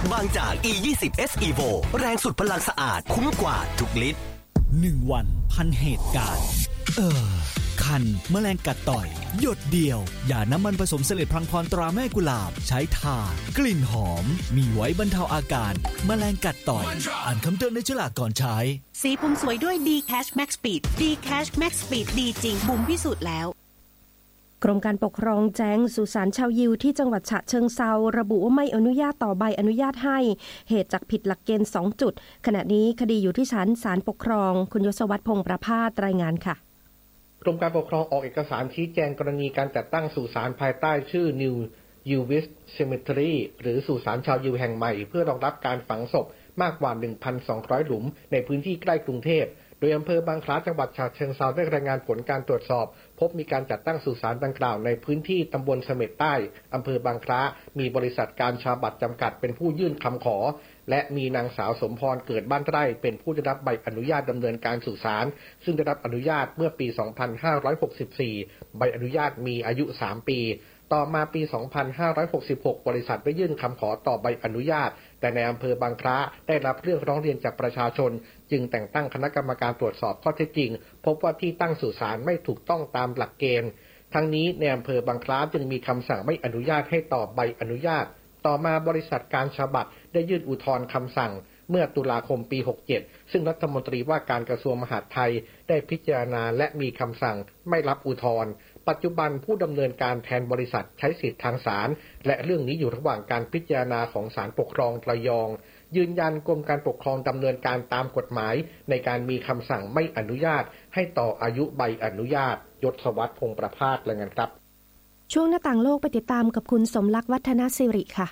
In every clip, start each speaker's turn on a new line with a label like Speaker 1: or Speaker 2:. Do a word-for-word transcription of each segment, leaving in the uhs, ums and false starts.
Speaker 1: บางจาก อี ยี่สิบ เอส Evo แรงสุดพลังสะอาดคุ้มกว่าทุกลิตร
Speaker 2: หนึ่งวันพันเหตุการณ์เออคันแมลงกัดต่อยหยดเดียวอย่าน้ำมันผสมเสลดพลังพรตราแม่กุหลาบใช้ทากลิ่นหอมมีไว้บรรเทาอาการแมลงกัดต่อยอ่านคำเตือนในฉลากก่อนใช้
Speaker 3: สีผมสวยด้วย D-Cash Max Speed D-Cash Max Speed ดีจริงบุ๋มพิสูจน์แล้ว
Speaker 4: กรมการปกครองแจ้งสุสานชาวยิวที่จังหวัดฉะเชิงเทราระบุว่าไม่อนุญาตต่อใบอนุญาตให้เหตุจากผิดหลักเกณฑ์สองจุดขณะนี้คดีอยู่ที่ชั้นศาลปกครองคุณยศวัฒน์พงษ์ประภาสรายงานค่ะ
Speaker 5: กรมการปกครองออกเอกสารชี้แจงกรณีการจัดตั้งสุสานภายใต้ชื่อ New Jewish Cemetery หรือสุสานชาวยิวแห่งใหม่เพื่อรองรับการฝังศพมากกว่า หนึ่งพันสองร้อย หลุมในพื้นที่ใกล้กรุงเทพโดยอำเภอบางคล้าจังหวัดฉะเชิงเทราได้รายงานผลการตรวจสอบพบมีการจัดตั้งสุสานดังกล่าวในพื้นที่ตำบลเสม็ดใต้อำเภอบางคล้ามีบริษัทการชาบัตรจำกัดเป็นผู้ยื่นคำขอและมีนางสาวสมพรเกิดบ้านไร่เป็นผู้ได้รับใบอนุญาตดำเนินการสุสานซึ่งได้รับอนุญาตเมื่อปี สองพันห้าร้อยหกสิบสี่ ใบอนุญาตมีอายุ สาม ปีต่อมาปี สองพันห้าร้อยหกสิบหก บริษัทได้ยื่นคำขอต่อใบอนุญาตแต่ในอำเภอบางคล้าได้รับเรื่องร้องเรียนจากประชาชนจึงแต่งตั้งคณะกรรมการตรวจสอบข้อเท็จจริงพบว่าที่ตั้งสุสานไม่ถูกต้องตามหลักเกณฑ์ทั้งนี้ในอำเภอบางคล้าจึงมีคำสั่งไม่อนุญาตให้ต่อใบอนุญาตต่อมาบริษัทการชาบัตรได้ยื่นอุทธรณ์คำสั่งเมื่อตุลาคมปี หกเจ็ด ซึ่งรัฐมนตรีว่าการกระทรวงมหาดไทยได้พิจารณาและมีคำสั่งไม่รับอุทธรณ์ปัจจุบันผู้ดำเนินการแทนบริษัทใช้สิทธิทางศาลและเรื่องนี้อยู่ระหว่างการพิจารณาของศาลปกครองระยองยืนยันกรมการปกครองดำเนินการตามกฎหมายในการมีคำสั่งไม่อนุญาตให้ต่ออายุใบอนุญาตยศวัฒน์พงษ์ประภาสรายงานครับ
Speaker 4: ช่วงหน้าต่างโลกไปติดตามกับคุณสมรักษ์วัฒนศิริค่ะ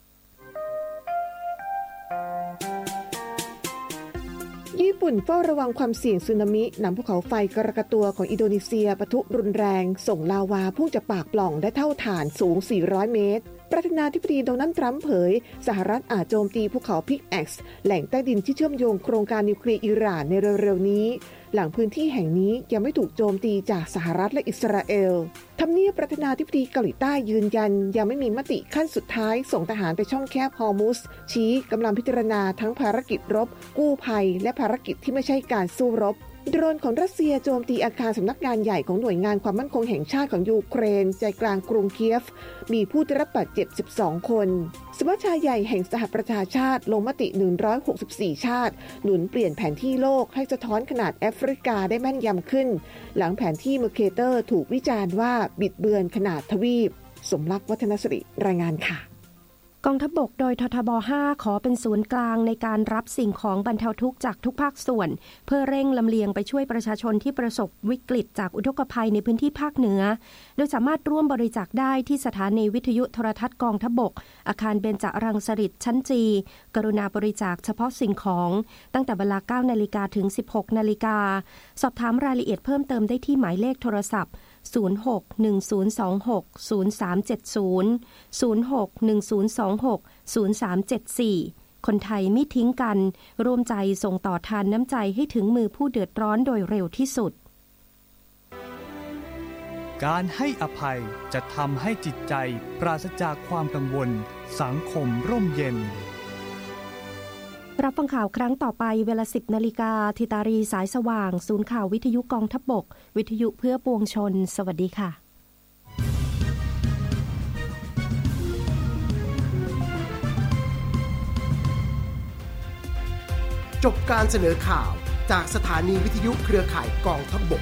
Speaker 6: ญี่ปุ่นเฝ้าระวังความเสี่ยงสึนามิหลังภูเขาไฟกระกะตัวของอินโดนีเซียปะทุรุนแรงส่งลาวาพุ่งจากปากปล่องและเท่าฐานสูงสี่ร้อยเมตรประธานาธิบดีโดนัลด์ทรัมป์เผยสหรัฐอาจโจมตีภูเขาพิกแอ็กซ์แหล่งใต้ดินที่เชื่อมโยงโครงการนิวเคลียร์อิหร่านในเร็วๆนี้หลังพื้นที่แห่งนี้ยังไม่ถูกโจมตีจากสหรัฐและอิสราเอลทำเนียบประธานาธิบดีเกาหลีใต้ยืนยันยังไม่มีมติขั้นสุดท้ายส่งทหารไปช่องแคบฮอร์มุสชี้กำลังพิจารณาทั้งภารกิจรบกู้ภัยและภารกิจที่ไม่ใช่การสู้รบโดรนของรัสเซียโจมตีอาคารสำนักงานใหญ่ของหน่วยงานความมั่นคงแห่งชาติของยูเครนใจกลางกรุงเคียฟมีผู้ได้รับบาดเจ็บสิบสองคนสภาใหญ่แห่งสหประชาชาติลงมติหนึ่งร้อยหกสิบสี่ชาติหนุนเปลี่ยนแผนที่โลกให้สะท้อนขนาดแอฟริกาได้แม่นยำขึ้นหลังแผนที่เมอร์เคเตอร์ถูกวิจารณ์ว่าบิดเบือนขนาดทวีปสมรักษ์วัฒนศิริรายงานค่ะ
Speaker 4: กองทัพบกโดยททบห้าขอเป็นศูนย์กลางในการรับสิ่งของบรรเทาทุกข์จากทุกภาคส่วนเพื่อเร่งลำเลียงไปช่วยประชาชนที่ประสบวิกฤตจากอุทกภัยในพื้นที่ภาคเหนือโดยสามารถร่วมบริจาคได้ที่สถานีวิทยุโทรทัศน์กองทัพบกอาคารเบญจรังสฤษชั้นจีกรุณาบริจาคเฉพาะสิ่งของตั้งแต่เวลา เก้านาฬิกา ถึง สิบหกนาฬิกาสอบถามรายละเอียดเพิ่มเติมได้ที่หมายเลขโทรศัพท์ศูนย์ หก หนึ่ง ศูนย์ สอง หก ศูนย์ สาม เจ็ด ศูนย์ ศูนย์ หก หนึ่ง ศูนย์ สอง หก ศูนย์ สาม เจ็ด สี่ คนไทยไม่ทิ้งกันร่วมใจส่งต่อทานน้ำใจให้ถึงมือผู้เดือดร้อนโดยเร็วที่สุด
Speaker 2: การให้อภัยจะทำให้จิตใจปราศจากความกังวลสังคมร่มเย็น
Speaker 4: รับฟังข่าวครั้งต่อไปเวลา สิบนาฬิกาธิตารีสายสว่างศูนย์ข่าววิทยุกองทัพบกวิทยุเพื่อปวงชนสวัสดีค่ะ
Speaker 7: จบการเสนอข่าวจากสถานีวิทยุเครือข่ายกองทัพบก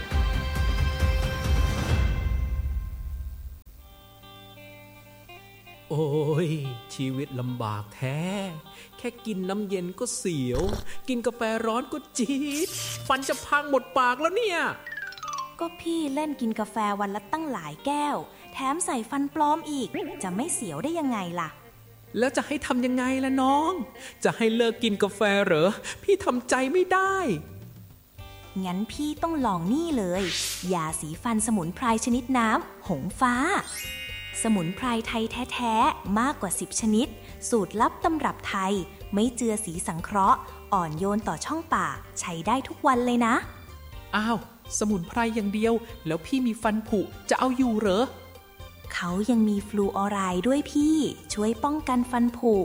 Speaker 8: โอ้ยชีวิตลำบากแท้แค่กินน้ำเย็นก็เสียวกินกาแฟร้อนก็จี๊ดฟันจะพังหมดปากแล้วเนี่ย
Speaker 9: ก็พี่เล่นกินกาแฟวันละตั้งหลายแก้วแถมใส่ฟันปลอมอีกจะไม่เสียวได้ยังไงล่ะ
Speaker 8: แล้วจะให้ทำยังไงล่ะน้องจะให้เลิกกินกาแฟเหรอพี่ทำใจไม่ได้
Speaker 9: งั้นพี่ต้องลองนี่เลยยาสีฟันสมุนไพรชนิดน้ำหงฟ้าสมุนไพรไทยแท้ๆมากกว่าสิบชนิดสูตรลับตำรับไทยไม่เจือสีสังเคราะห์อ่อนโยนต่อช่องปากใช้ได้ทุกวันเลยนะ
Speaker 8: อ้าวสมุนไพรอย่างเดียวแล้วพี่มีฟันผุจะเอาอยู่เหรอ
Speaker 9: เขายังมีฟลูออไรด์ด้วยพี่ช่วยป้องกันฟันผุ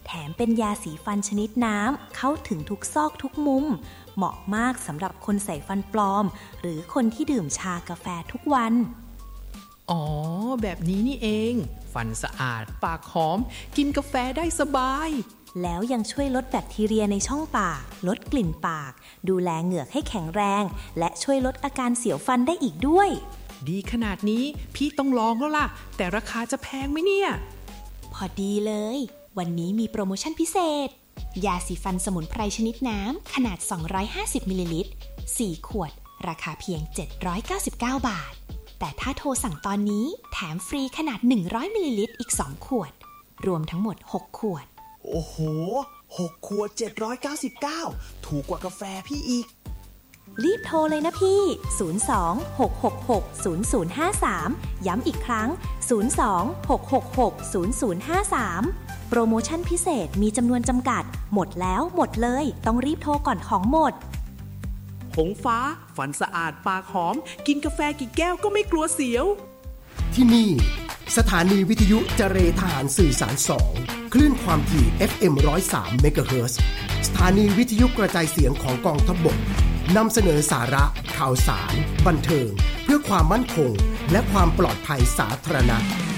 Speaker 9: แถมเป็นยาสีฟันชนิดน้ำเข้าถึงทุกซอกทุกมุมเหมาะมากสำหรับคนใส่ฟันปลอมหรือคนที่ดื่มชากาแฟทุกวัน
Speaker 8: อ๋อแบบนี้นี่เองฟันสะอาดปากหอมกินกาแฟได้สบาย
Speaker 9: แล้วยังช่วยลดแบคทีเรียในช่องปากลดกลิ่นปากดูแลเหงือกให้แข็งแรงและช่วยลดอาการเสียวฟันได้อีกด้วย
Speaker 8: ดีขนาดนี้พี่ต้องลองแล้วล่ะแต่ราคาจะแพงไหมเนี่ย
Speaker 9: พอดีเลยวันนี้มีโปรโมชั่นพิเศษยาสีฟันสมุนไพรชนิดน้ำขนาดสองร้อยห้าสิบมิลลิลิตรสี่ขวดราคาเพียงเจ็ดร้อยเก้าสิบเก้าบาทแต่ถ้าโทรสั่งตอนนี้แถมฟรีขนาดหนึ่งร้อยมิลลิลิตรอีกสองขวดรวมทั้งหมดหกขวด
Speaker 10: โอ้โหหกขวดเจ็ดร้อยเก้าสิบเก้าถูกกว่ากาแฟพี่อีก
Speaker 9: รีบโทรเลยนะพี่ศูนย์ สอง หก หก หก ศูนย์ ศูนย์ ห้า สามย้ำอีกครั้งศูนย์ สอง หก หก หก ศูนย์ ศูนย์ ห้า สามโปรโมชั่นพิเศษมีจำนวนจำกัดหมดแล้วหมดเลยต้องรีบโทรก่อนของหมด
Speaker 8: หงฟ้าฟันสะอาดปากหอมกินกาแฟกี่แก้วก็ไม่กลัวเสียว
Speaker 7: ที่นี่สถานีวิทยุเจเรทหารสื่อสารสองคลื่นความถี่ เอฟ เอ็ม หนึ่งร้อยสาม เมกะเฮิรตซ์สถานีวิทยุกระจายเสียงของกองทัพบกนำเสนอสาระข่าวสารบันเทิงเพื่อความมั่นคงและความปลอดภัยสาธารณะ